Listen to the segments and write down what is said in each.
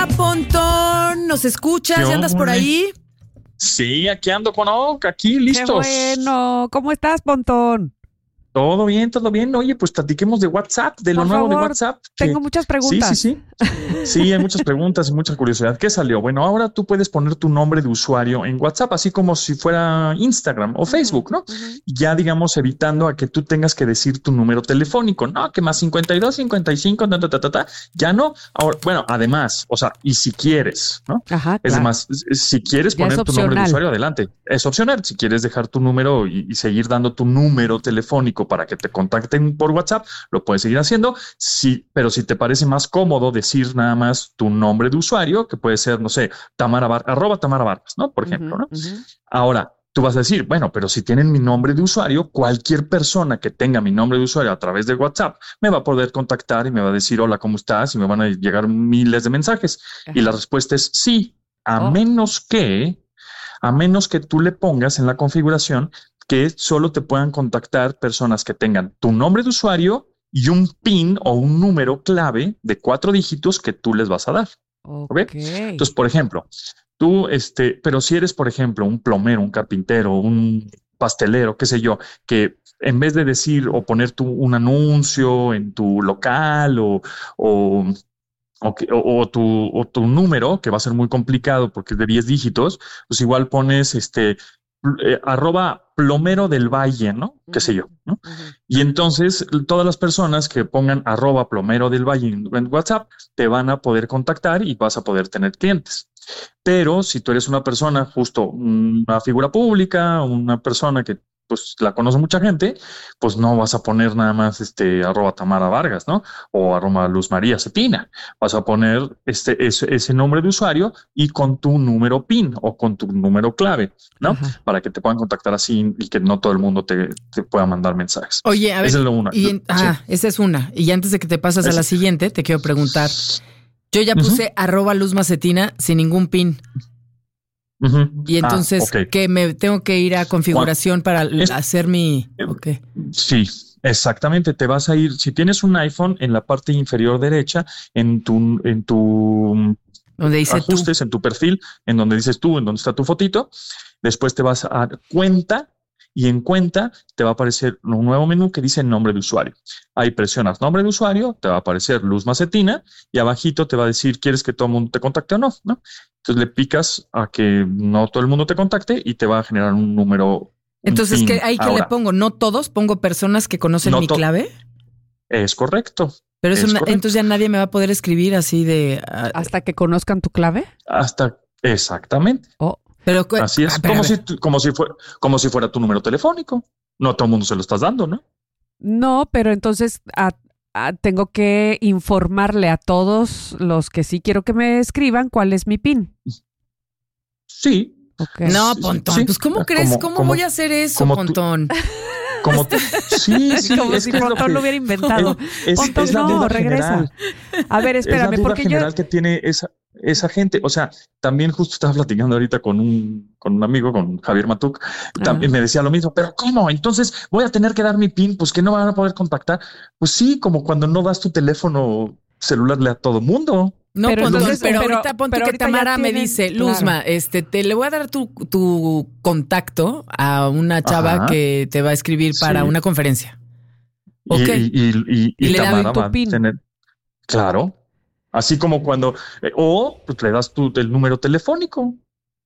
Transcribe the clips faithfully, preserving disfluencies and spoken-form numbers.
Hola, Pontón. ¿Nos escuchas? ¿Ya andas por ahí? Sí, aquí ando con Oc, aquí listos. Qué bueno. ¿Cómo estás, Pontón? Todo bien, todo bien. Oye, pues platiquemos de WhatsApp, de Por lo nuevo favor, de WhatsApp. Tengo que... muchas preguntas. Sí, sí, sí. Sí, hay muchas preguntas y mucha curiosidad. ¿Qué salió? Bueno, ahora tú puedes poner tu nombre de usuario en WhatsApp, así como si fuera Instagram o Facebook, ¿no? Uh-huh. Ya, digamos, evitando a que tú tengas que decir tu número telefónico, ¿no? Que más cincuenta y dos, cincuenta y cinco, ta, ta, ta, ta, ta. Ya no. Ahora, bueno, además, o sea, y si quieres, ¿no? Ajá, es claro. más, si quieres ya poner tu nombre de usuario, adelante. Es opcional. Si quieres dejar tu número y, y seguir dando tu número telefónico para que te contacten por WhatsApp, lo puedes seguir haciendo. Sí, pero si te parece más cómodo decir nada más tu nombre de usuario, que puede ser, no sé, Tamara Bar, arroba Tamara Vargas, ¿no? Por ejemplo, uh-huh, ¿no? Uh-huh. Ahora, tú vas a decir, bueno, pero si tienen mi nombre de usuario, cualquier persona que tenga mi nombre de usuario a través de WhatsApp me va a poder contactar y me va a decir, hola, ¿cómo estás? Y me van a llegar miles de mensajes. Uh-huh. Y la respuesta es sí, a oh. menos que, a menos que tú le pongas en la configuración que solo te puedan contactar personas que tengan tu nombre de usuario y un PIN o un número clave de cuatro dígitos que tú les vas a dar. Okay. ¿Okay? Entonces, por ejemplo, tú, este, pero si eres, por ejemplo, un plomero, un carpintero, un pastelero, qué sé yo, que en vez de decir o poner tu, un anuncio en tu local o, o O, que, o, o, tu, o tu número, que va a ser muy complicado porque es de diez dígitos, pues igual pones este eh, arroba plomero del valle, ¿no? Uh-huh. Qué sé yo, ¿no? Uh-huh. Y entonces todas las personas que pongan arroba plomero del valle en, en WhatsApp te van a poder contactar y vas a poder tener clientes. Pero si tú eres una persona, justo una figura pública, una persona que pues la conoce mucha gente, pues no vas a poner nada más este arroba Tamara Vargas, ¿no? O arroba Luz María Cetina. Vas a poner este, ese, ese nombre de usuario y con tu número PIN o con tu número clave, ¿no? Ajá. Para que te puedan contactar así y que no todo el mundo te, te pueda mandar mensajes. Oye, a ver. Esa es lo una. Y en, ah, sí. Esa es una. Y antes de que te pasas a la siguiente, te quiero preguntar. Yo ya puse uh-huh. arroba Luz Macetina sin ningún PIN. Uh-huh. Y entonces, ah, okay. ¿qué me tengo que ir a configuración Juan, para es, hacer mi...? Okay. Sí, exactamente. Te vas a ir, si tienes un iPhone, en la parte inferior derecha, en tu, en tu donde dice ajustes, tú. en tu perfil, en donde dices tú, en donde está tu fotito, después te vas a cuenta y en cuenta te va a aparecer un nuevo menú que dice nombre de usuario. Ahí presionas nombre de usuario, te va a aparecer Luz Macetina y abajito te va a decir, ¿quieres que todo el mundo te contacte o no? ¿no? Entonces le picas a que no todo el mundo te contacte y te va a generar un número. Entonces, un ¿qué, ahí que le pongo? ¿No todos? ¿Pongo personas que conocen no mi to- clave? Es correcto. Pero es es una, correcto. Entonces ya nadie me va a poder escribir así de... Uh, ¿Hasta que conozcan tu clave? Hasta, exactamente. Oh. Pero, así es, ah, como, si, como, si fuera, como si fuera tu número telefónico. No a todo el mundo se lo estás dando, ¿no? No, pero entonces a, a, tengo que informarle a todos los que sí quiero que me escriban cuál es mi PIN. Sí. Okay. No, Pontón, sí, pues ¿cómo sí. crees? ¿Cómo, ¿Cómo, ¿Cómo voy a hacer eso, Pontón? Como t- sí, sí, como es si que Pontón es lo, lo hubiera inventado. Es, Pontón, es la no, duda regresa. General. A ver, espérame, es la duda porque general yo... que tiene esa, esa gente. O sea, también justo estaba platicando ahorita con un, con un amigo, con Javier Matuk, también me decía lo mismo, pero ¿cómo? Entonces voy a tener que dar mi PIN, pues que no van a poder contactar. Pues sí, como cuando no das tu teléfono celular a todo mundo. No, pero, Pontón, entonces, pero, pero ahorita ponte pero que Tamara tienen, me dice, Luzma, claro. este, te le voy a dar tu, tu contacto a una chava Ajá. que te va a escribir para sí. una conferencia. Y, okay. y, y, y, y, y Tamara va a PIN. tener, claro, así como cuando, eh, o pues, le das tu, el número telefónico.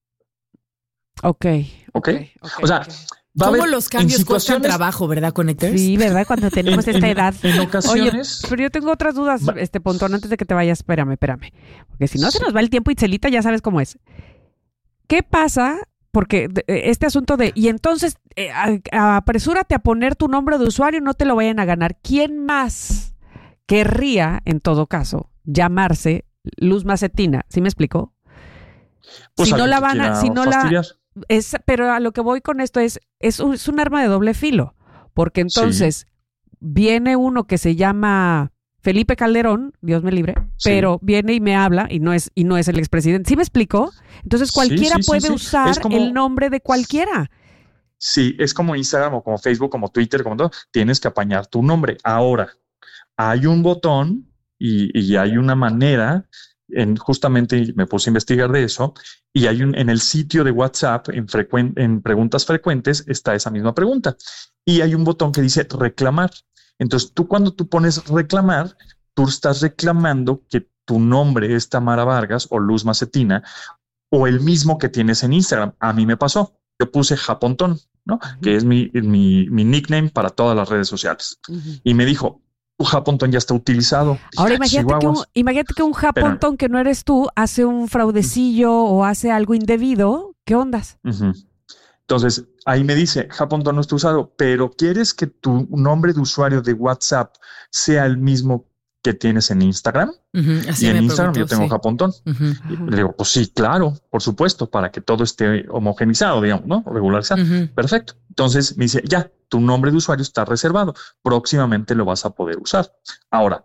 Ok. Ok. okay, okay o sea, okay. ¿Cómo los cambios cuestan trabajo, verdad, Connectors? Sí, ¿verdad? Cuando tenemos en, esta en, edad. En ocasiones. Oye, pero yo tengo otras dudas, va. este Pontón, antes de que te vayas, espérame, espérame. Porque si no sí. se nos va el tiempo, Itzelita, ya sabes cómo es. ¿Qué pasa? Porque este asunto de, y entonces, eh, apresúrate a poner tu nombre de usuario, no te lo vayan a ganar. ¿Quién más querría, en todo caso, llamarse Luz Macetina? ¿Sí me explicó? Pues si no la van a, si no fastidiar. la... Es, pero a lo que voy con esto es, es un, es un arma de doble filo, porque entonces sí. viene uno que se llama Felipe Calderón, Dios me libre, sí. pero viene y me habla y no es y no es el expresidente. ¿Sí me explicó? Entonces cualquiera sí, sí, puede sí, sí. usar como, el nombre de cualquiera. Sí, es como Instagram o como Facebook, como Twitter, como todo. Tienes que apañar tu nombre. Ahora, hay un botón y, y hay una manera en, justamente me puse a investigar de eso y hay un, en el sitio de WhatsApp, en, frecuen, en preguntas frecuentes, está esa misma pregunta y hay un botón que dice reclamar. Entonces tú cuando tú pones reclamar, tú estás reclamando que tu nombre es Tamara Vargas o Luz Macetina o el mismo que tienes en Instagram. A mí me pasó. Yo puse Japontón, ¿no? Uh-huh. Que es mi, mi, mi nickname para todas las redes sociales. Uh-huh. Y me dijo, tu Japontón ya está utilizado. Ahora imagínate que, un, imagínate que un Japontón Pero, que no eres tú hace un fraudecillo uh-huh. o hace algo indebido. ¿Qué ondas? Uh-huh. Entonces, ahí me dice, Japontón no está usado, pero ¿quieres que tu nombre de usuario de WhatsApp sea el mismo que tienes en Instagram? Uh-huh, así y en me Instagram preguntó, yo tengo sí. Japontón. Uh-huh. Le digo, pues sí, claro, por supuesto, para que todo esté homogenizado, digamos, ¿no? Regularizado. Uh-huh. Perfecto. Entonces me dice, ya, tu nombre de usuario está reservado. Próximamente lo vas a poder usar. Ahora,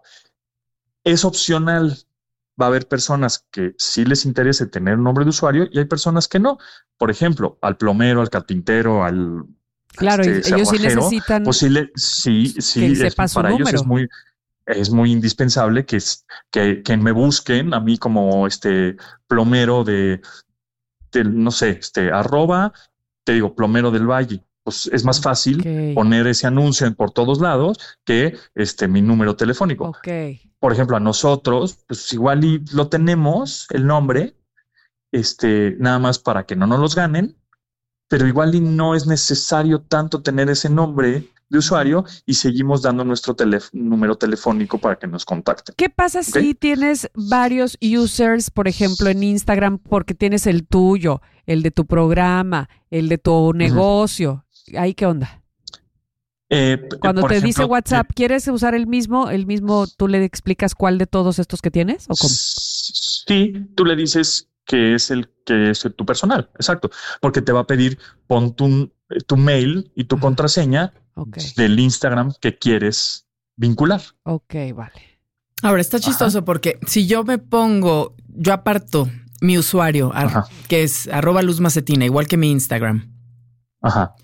es opcional. Va a haber personas que sí les interese tener un nombre de usuario y hay personas que no. Por ejemplo, al plomero, al carpintero, al Claro, este, ellos sí necesitan pues sí, le, sí, sí que sepa su para número. ellos es muy es muy indispensable que, que, que me busquen a mí como este plomero de, de no sé, este arroba, te digo, plomero del Valle. Pues es más fácil okay. poner ese anuncio en, por todos lados que este mi número telefónico. Okay. Por ejemplo, a nosotros, pues igual y lo tenemos, el nombre, este, nada más para que no nos los ganen, pero igual y no es necesario tanto tener ese nombre de usuario y seguimos dando nuestro telef- número telefónico para que nos contacten. ¿Qué pasa ¿Okay? si tienes varios users, por ejemplo, en Instagram, porque tienes el tuyo, el de tu programa, el de tu negocio? Uh-huh. ¿Ahí qué onda? Eh, Cuando te ejemplo, dice WhatsApp, eh, ¿quieres usar el mismo? ¿El mismo tú le explicas cuál de todos estos que tienes? ¿O cómo? Sí, tú le dices que es el que es tu personal, exacto, porque te va a pedir pon tu, tu mail y tu contraseña okay. del Instagram que quieres vincular. Ok, vale. Ahora está chistoso Ajá. porque si yo me pongo, yo aparto mi usuario, ar, que es arroba Luz Macetina, igual que mi Instagram. Ajá.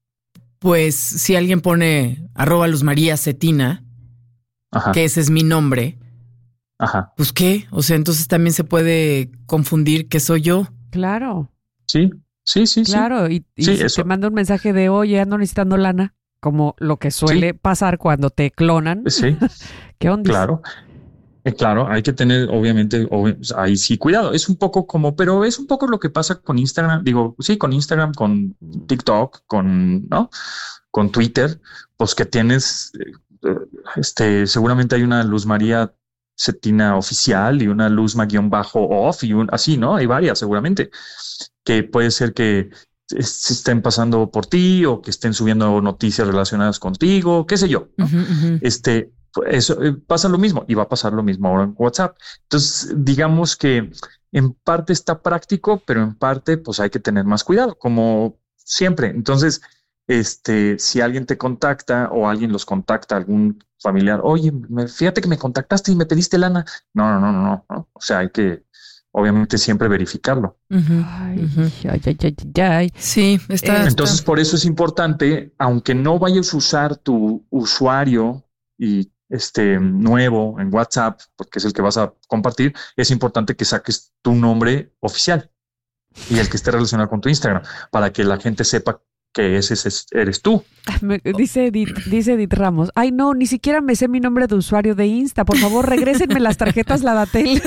Pues si alguien pone arroba Luz María Cetina, Ajá. que ese es mi nombre, Ajá. pues qué, o sea, entonces también se puede confundir que soy yo. Claro. Sí, sí, sí. Claro, y, y sí, si eso. te manda un mensaje de oye, ando necesitando lana, como lo que suele sí. pasar cuando te clonan. Sí. ¿Qué onda? Claro. Eh, claro, hay que tener, obviamente, ob- ahí sí, cuidado. Es un poco como, pero es un poco lo que pasa con Instagram. Digo, sí, con Instagram, con TikTok, con, ¿no? Con Twitter, pues que tienes, eh, este, seguramente hay una Luz María Cetina oficial y una Luzma guión bajo off y un, así, ¿no? Hay varias seguramente, que puede ser que se estén pasando por ti o que estén subiendo noticias relacionadas contigo, qué sé yo, ¿no? Uh-huh, uh-huh. Este, eso eh, pasa lo mismo y va a pasar lo mismo ahora en WhatsApp. Entonces, digamos que en parte está práctico, pero en parte pues hay que tener más cuidado, como siempre. Entonces, este, si alguien te contacta o alguien los contacta, algún familiar, oye, me, fíjate que me contactaste y me pediste lana. No, no, no, no, no. O sea, hay que obviamente siempre verificarlo. Uh-huh. Ay, uh-huh. ay, ay, ay, ay. Sí, está. Entonces, está. por eso es importante, aunque no vayas a usar tu usuario y este nuevo en WhatsApp, porque es el que vas a compartir, es importante que saques tu nombre oficial y el que esté relacionado con tu Instagram para que la gente sepa que ese eres tú. Me, dice Edith, dice Edith Ramos, ay no, ni siquiera me sé mi nombre de usuario de Insta, por favor regrésenme las tarjetas Ladatel.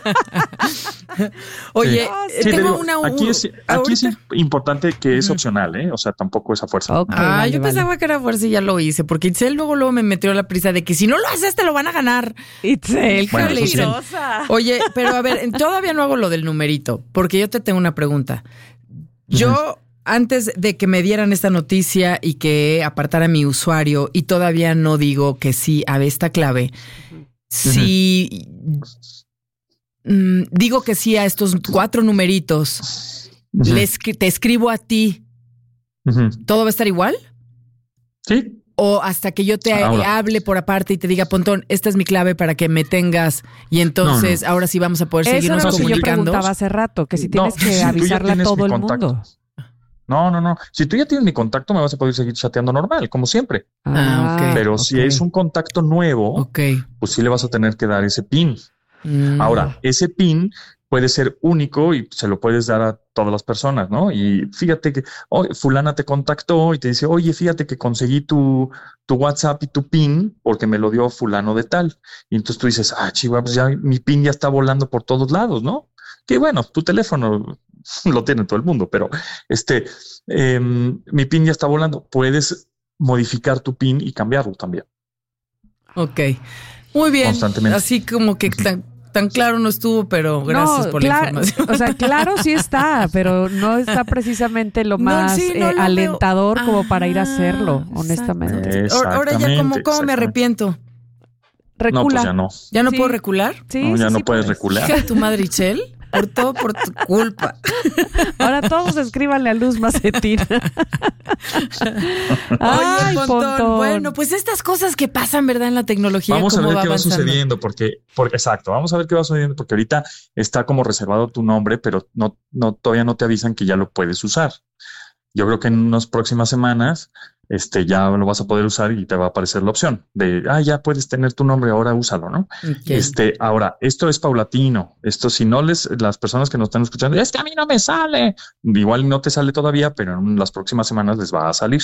Oye, sí. tengo digo, una... Aquí, es, aquí es importante que es opcional, ¿eh? O sea, tampoco es a fuerza. Okay, ah, vale, yo vale. pensaba que era fuerza y ya lo hice, porque Itzel luego, luego me metió la prisa de que si no lo haces te lo van a ganar. Itzel, bueno, qué peligrosa. Oye, pero a ver, todavía no hago lo del numerito, porque yo te tengo una pregunta. Yo... Uh-huh. Antes de que me dieran esta noticia y que apartara mi usuario y todavía no digo que sí a esta clave, uh-huh. si mm, digo que sí a estos cuatro numeritos, uh-huh. les, te escribo a ti, uh-huh. ¿todo va a estar igual? Sí. O hasta que yo te ahora. hable por aparte y te diga, Pontón, esta es mi clave para que me tengas y entonces no, no. ahora sí vamos a poder Eso seguirnos era lo comunicando. Que yo preguntaba hace rato, que si tienes no, que si avisarle a todo el contacto. mundo. No, no, no. Si tú ya tienes mi contacto, me vas a poder seguir chateando normal, como siempre. Ah, ok. Pero okay. si es un contacto nuevo, okay. pues sí le vas a tener que dar ese pin. Mm. Ahora, ese PIN puede ser único y se lo puedes dar a todas las personas, ¿no? Y fíjate que oh, fulana te contactó y te dice, oye, fíjate que conseguí tu, tu WhatsApp y tu PIN porque me lo dio fulano de tal. Y entonces tú dices, ah, chihuahua, pues ya mi PIN ya está volando por todos lados, ¿no? Que bueno, tu teléfono lo tiene todo el mundo, pero este, eh, mi PIN ya está volando. Puedes modificar tu PIN y cambiarlo también. Ok, muy bien. Constantemente. Así como que tan, tan claro no estuvo, pero gracias no, por la información. O sea, claro sí está, pero no está precisamente lo más no, sí, no eh, lo alentador veo. Como Ajá, para ir a hacerlo, honestamente. Ahora ya como, ¿cómo me arrepiento? Recula. No, pues ya no. ¿Ya no sí. puedo recular? Sí, no, ya sí, no sí puedes, puedes recular. Hija de tu madre, Ichel. Por todo por tu culpa. Ahora todos escríbanle a Luz Macetina. Ay, Pontón. Pontón. Bueno, pues estas cosas que pasan, ¿verdad? En la tecnología. Vamos a ver va qué avanzando? va sucediendo, porque, porque, exacto, vamos a ver qué va sucediendo, porque ahorita está como reservado tu nombre, pero no, no, todavía no te avisan que ya lo puedes usar. Yo creo que en unas próximas semanas este, ya lo vas a poder usar y te va a aparecer la opción de, ah, ya puedes tener tu nombre, ahora úsalo, ¿no? Okay. Este, ahora, esto es paulatino. Esto, si no les, las personas que nos están escuchando, es que a mí no me sale. Igual no te sale todavía, pero en las próximas semanas les va a salir.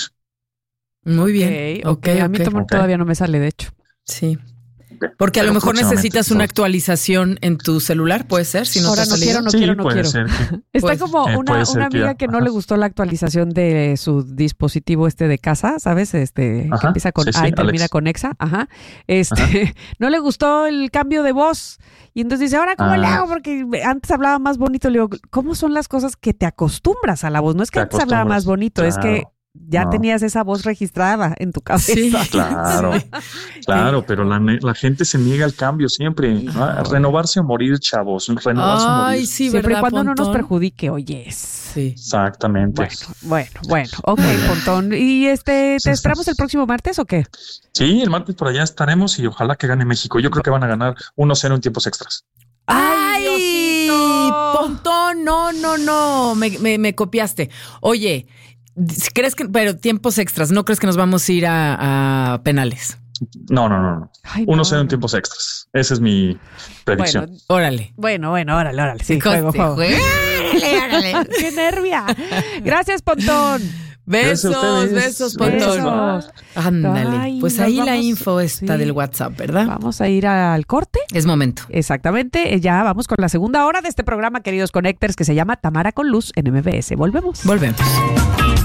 Muy bien. Ok, okay, okay. A mí okay. todavía no me sale, de hecho. Sí. Porque a lo mejor necesitas una actualización en tu celular, puede ser, si no Ahora te no quiero, no sí, quiero, no puede quiero. Ser que, Está pues, como eh, una, una amiga que, que no le gustó la actualización de su dispositivo este de casa, ¿sabes? Este ajá, que empieza con sí, A sí, y termina Alex. con Exa. Ajá. Este, ajá. No le gustó el cambio de voz. Y entonces dice, ¿ahora cómo ah. le hago? Porque antes hablaba más bonito. Le digo, ¿cómo son las cosas que te acostumbras a la voz? No es que te antes hablaba más bonito, claro. Es que ya no. tenías esa voz registrada en tu cabeza. Sí, claro, sí. claro, pero la, la gente se niega al cambio siempre. ¿No? Renovarse o morir, chavos. Renovarse Ay, o morir. Sí, siempre y cuando Pontón? no nos perjudique, oyes. Sí. Exactamente. Bueno, bueno, bueno. Ok, Pontón. ¿Y este, te esperamos el próximo martes o qué? Sí, el martes por allá estaremos y ojalá que gane México. Yo creo que van a ganar uno cero en tiempos extras. ¡Ay, Diosito! Pontón! No, no, no. Me, me, me copiaste. Oye, ¿crees que, pero tiempos extras, no crees que nos vamos a ir a, a penales? No, no, no, no. uno cero no. en tiempos extras. Esa es mi predicción. Bueno, órale. Bueno, bueno, órale, órale. Sí, juego, juego. Órale, órale. ¡Qué nervia! Gracias, Pontón. Besos, besos, Pontón. Besos. Ándale. Ay, pues ahí vamos, la info está sí. del WhatsApp, ¿verdad? Vamos a ir al corte. Es momento. Exactamente. Ya vamos con la segunda hora de este programa, queridos Connectors, que se llama Tamara con Luz en M B S. Volvemos. Volvemos.